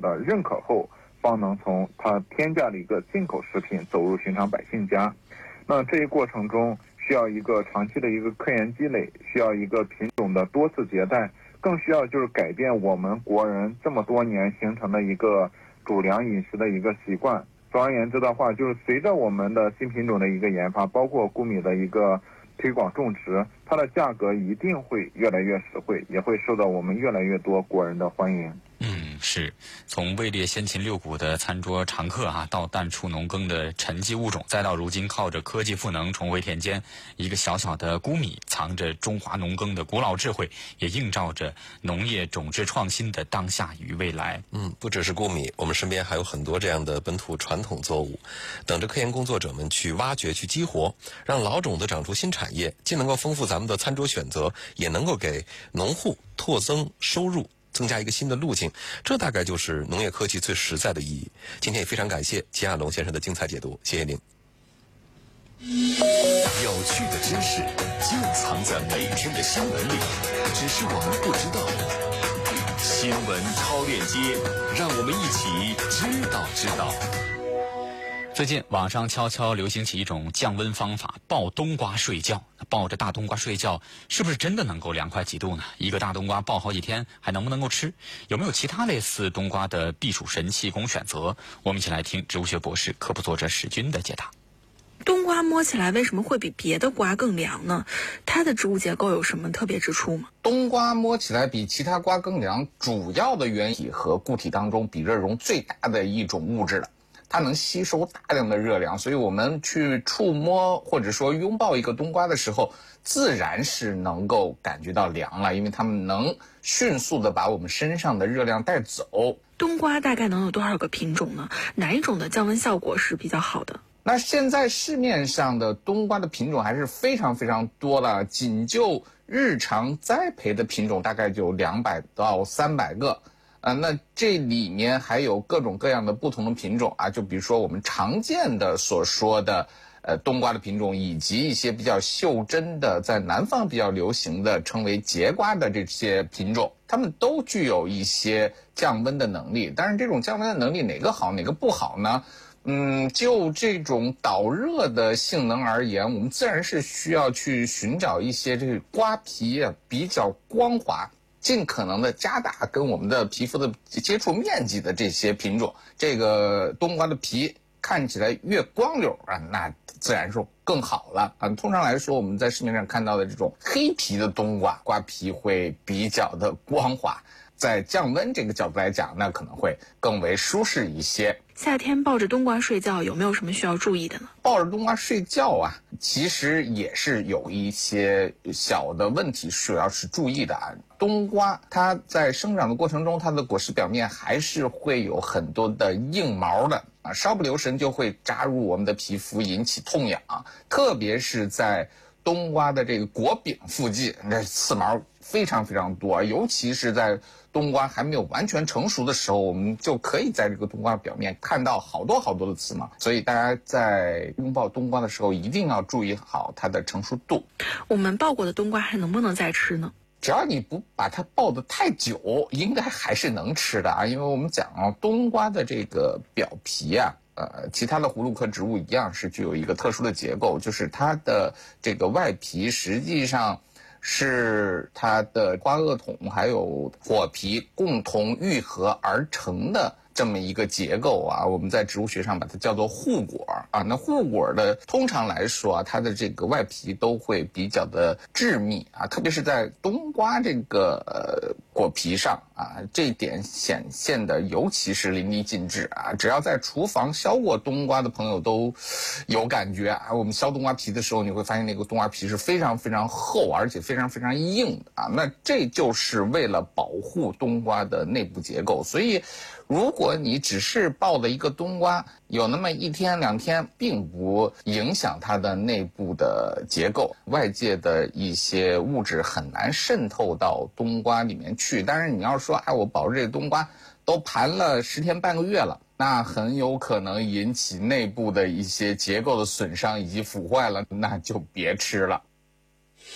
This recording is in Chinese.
的认可后，方能从它添加的一个进口食品走入寻常百姓家。那这一过程中需要一个长期的一个科研积累，需要一个品种的多次迭代，更需要就是改变我们国人这么多年形成的一个主粮饮食的一个习惯。总而言之的话，就是随着我们的新品种的一个研发，包括钴米的一个推广种植，它的价格一定会越来越实惠，也会受到我们越来越多国人的欢迎。 是从位列先秦六谷的餐桌常客到淡出农耕的沉寂物种，再到如今靠着科技赋能重回田间，一个小小的钴米藏着中华农耕的古老智慧，也映照着农业种质创新的当下与未来。 不只是钴米，我们身边还有很多这样的本土传统作物，等着科研工作者们去挖掘、去激活，让老种子长出新产业，既能够丰富咱们的餐桌选择，也能够给农户拓增收入，增加一个新的路径，这大概就是农业科技最实在的意义。今天也非常感谢秦亚龙先生的精彩解读，谢谢您。 有趣的知识就藏在每天的新闻里，只是我们不知道。新闻超链接，让我们一起知道。 最近网上悄悄流行起一种降温方法，抱冬瓜睡觉。抱着大冬瓜睡觉，是不是真的能够凉快几度呢？一个大冬瓜抱好几天，还能不能够吃？有没有其他类似冬瓜的避暑神器供选择？我们一起来听植物学博士、科普作者史军的解答。 冬瓜摸起来为什么会比别的瓜更凉呢？它的植物结构有什么特别之处吗？ 冬瓜摸起来比其他瓜更凉，主要的原因和固体当中比热容最大的一种物质了。它能吸收大量的热量，所以我们去触摸或者说拥抱一个冬瓜的时候，自然是能够感觉到凉了，因为它们能迅速的把我们身上的热量带走。 冬瓜大概能有多少个品种呢？哪一种的降温效果是比较好的？ 那现在市面上的冬瓜的品种还是非常非常多的，仅就日常栽培的品种大概就200到300个。那这里面还有各种各样的不同的品种就比如说我们常见的所说的冬瓜的品种，以及一些比较袖珍的在南方比较流行的称为节瓜的这些品种，它们都具有一些降温的能力。但是这种降温的能力哪个好哪个不好呢？就这种导热的性能而言，我们自然是需要去寻找一些这个瓜皮比较光滑，尽可能的加大跟我们的皮肤的接触面积的这些品种。这个冬瓜的皮看起来越光溜那自然是更好了通常来说，我们在市面上看到的这种黑皮的冬瓜，瓜皮会比较的光滑，在降温这个角度来讲，那可能会更为舒适一些。 夏天抱着冬瓜睡觉有没有什么需要注意的呢？ 抱着冬瓜睡觉其实也是有一些小的问题是要去注意的冬瓜它在生长的过程中，它的果实表面还是会有很多的硬毛的稍不留神就会扎入我们的皮肤，引起痛痒特别是在冬瓜的这个果柄附近，那刺毛非常非常多，尤其是在冬瓜还没有完全成熟的时候，我们就可以在这个冬瓜表面看到好多好多的刺毛。所以大家在拥抱冬瓜的时候一定要注意好它的成熟度。 我们抱过的冬瓜还能不能再吃呢？ 只要你不把它抱得太久，应该还是能吃的因为我们讲冬瓜的这个表皮其他的葫芦科植物一样是具有一个特殊的结构，就是它的这个外皮实际上是它的花萼筒还有果皮共同愈合而成的这么一个结构我们在植物学上把它叫做护果那护果的通常来说它的这个外皮都会比较的致密特别是在冬瓜这个果皮上这一点显现的尤其是淋漓尽致只要在厨房削过冬瓜的朋友都有感觉我们削冬瓜皮的时候，你会发现那个冬瓜皮是非常非常厚而且非常非常硬的那这就是为了保护冬瓜的内部结构。所以如果你只是抱了一个冬瓜，有那么1天2天，并不影响它的内部的结构，外界的一些物质很难渗透到冬瓜里面去。但是你要说我保着这个冬瓜都盘了10天半个月了，那很有可能引起内部的一些结构的损伤以及腐坏了，那就别吃了。